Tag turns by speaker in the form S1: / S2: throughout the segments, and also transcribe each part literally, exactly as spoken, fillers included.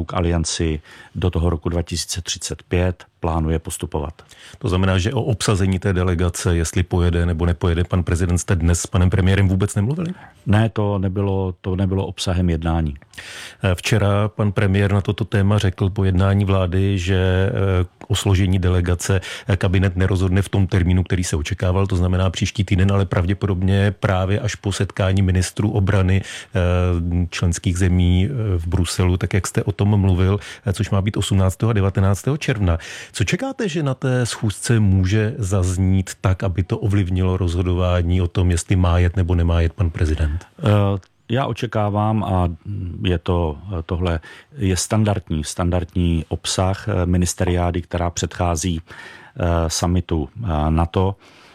S1: vztahu k alianci do toho roku dva tisíce třicet pět plánuje postupovat.
S2: To znamená, že o obsazení té delegace, jestli pojede nebo nepojede pan prezident, jste dnes s panem premiérem vůbec nemluvili?
S1: Ne, to nebylo, to nebylo obsahem jednání.
S2: Včera pan premiér na toto téma řekl po jednání vlády, že o složení delegace kabinet nerozhodne v tom termínu, který se očekával, to znamená příští týden, ale pravděpodobně právě až po setkání ministrů obrany členských zemí v Bruselu, tak jak jste o tom mluvil, což má být osmnáctého a devatenáctého června. Co čekáte, že na té schůzce může zaznít tak, aby to ovlivnilo rozhodování o tom, jestli má jet nebo nemá jet pan prezident?
S1: Já očekávám, a je to, tohle je standardní, standardní obsah ministeriády, která předchází summitu NATO.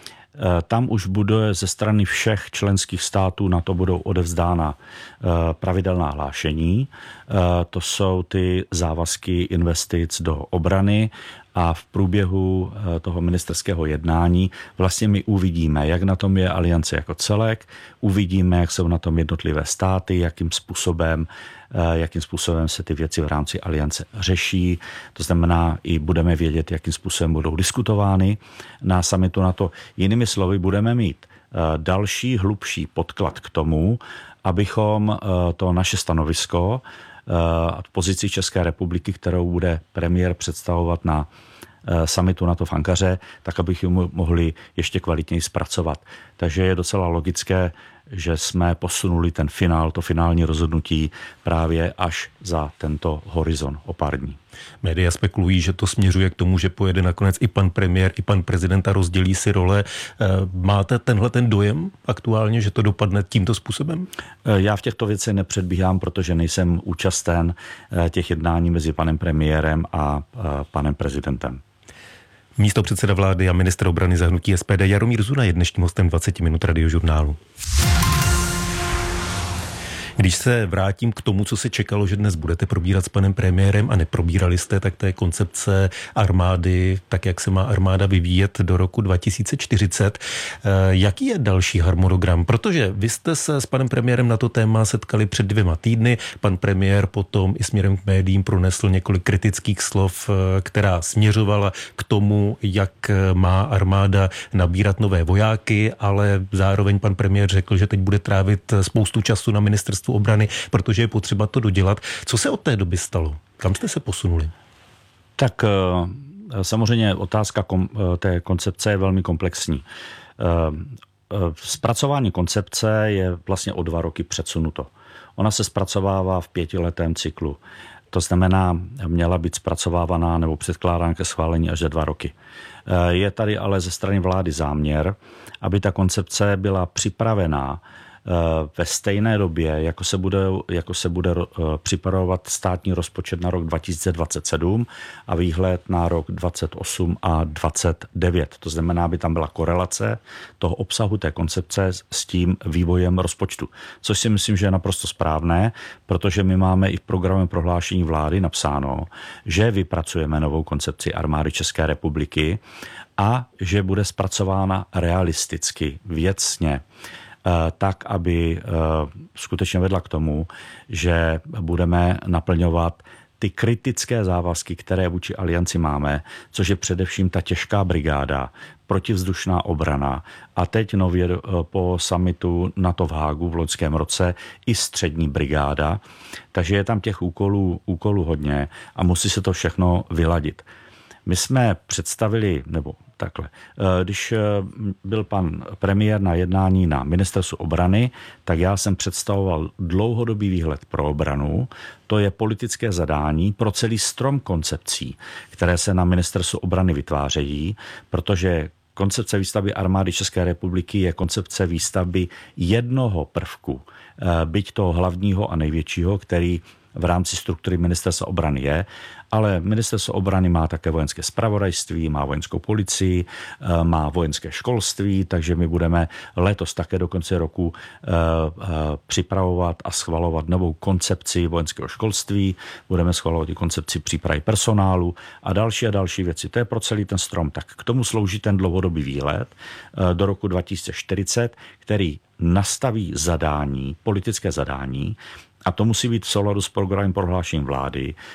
S1: Tam už bude ze strany všech členských států NATO budou odevzdána pravidelná hlášení. To jsou ty závazky investic do obrany a v průběhu toho ministerského jednání vlastně my uvidíme, jak na tom je aliance jako celek, uvidíme, jak jsou na tom jednotlivé státy, jakým způsobem, jakým způsobem se ty věci v rámci aliance řeší. To znamená, i budeme vědět, jakým způsobem budou diskutovány na summitu NATO. Jinými slovy, budeme mít další, hlubší podklad k tomu, abychom to naše stanovisko v pozici České republiky, kterou bude premiér představovat na summitu NATO v Ankaře, tak abychom mohli ještě kvalitněji zpracovat. Takže je docela logické, že jsme posunuli ten finál, to finální rozhodnutí právě až za tento horizont o pár dní.
S2: Média spekulují, že to směřuje k tomu, že pojede nakonec i pan premiér, i pan prezident a rozdělí si role. Máte tenhle ten dojem aktuálně, že to dopadne tímto způsobem?
S1: Já v těchto věcech nepředbíhám, protože nejsem účasten těch jednání mezi panem premiérem a panem prezidentem.
S2: Místo předseda vlády a ministr obrany za hnutí S P D Jaromír Zuna je dnešním hostem dvacet minut Radiožurnálu. Když se vrátím k tomu, co se čekalo, že dnes budete probírat s panem premiérem a neprobírali jste, tak to je koncepce armády, tak jak se má armáda vyvíjet do roku dva tisíce čtyřicet. Jaký je další harmonogram? Protože vy jste se s panem premiérem na to téma setkali před dvěma týdny. Pan premiér potom i směrem k médiím pronesl několik kritických slov, která směřovala k tomu, jak má armáda nabírat nové vojáky, ale zároveň pan premiér řekl, že teď bude trávit spoustu času na ministerstvu obrany, protože je potřeba to dodělat. Co se od té doby stalo? Kam jste se posunuli?
S1: Tak samozřejmě otázka té koncepce je velmi komplexní. Zpracování koncepce je vlastně o dva roky předsunuto. Ona se zpracovává v pětiletém cyklu. To znamená, měla být zpracovávaná nebo předkládána ke schválení až za dva roky. Je tady ale ze strany vlády záměr, aby ta koncepce byla připravená ve stejné době, jako se bude, jako se bude připravovat státní rozpočet na rok dva tisíce dvacet sedm a výhled na rok dvacet osm a dvacet devět. To znamená, aby tam byla korelace toho obsahu té koncepce s tím vývojem rozpočtu. Což si myslím, že je naprosto správné, protože my máme i v programovém prohlášení vlády napsáno, že vypracujeme novou koncepci armády České republiky a že bude zpracována realisticky, věcně, tak, aby skutečně vedla k tomu, že budeme naplňovat ty kritické závazky, které vůči alianci máme, což je především ta těžká brigáda, protivzdušná obrana a teď nově po summitu NATO v Hágu v loňském roce i střední brigáda. Takže je tam těch úkolů, úkolů hodně a musí se to všechno vyladit. My jsme představili, nebo takhle, když byl pan premiér na jednání na ministerstvu obrany, tak já jsem představoval dlouhodobý výhled pro obranu. To je politické zadání pro celý strom koncepcí, které se na ministerstvu obrany vytvářejí, protože koncepce výstavby armády České republiky je koncepce výstavby jednoho prvku, byť toho hlavního a největšího, který v rámci struktury ministerstva obrany je, ale ministerstvo obrany má také vojenské zpravodajství, má vojenskou policii, má vojenské školství, takže my budeme letos také do konce roku připravovat a schvalovat novou koncepci vojenského školství, budeme schvalovat i koncepci přípravy personálu a další a další věci. To je pro celý ten strom. Tak k tomu slouží ten dlouhodobý výhled do roku dva tisíce čtyřicet, který nastaví zadání, politické zadání, a to musí být v souladu s programem prohlášením vlády,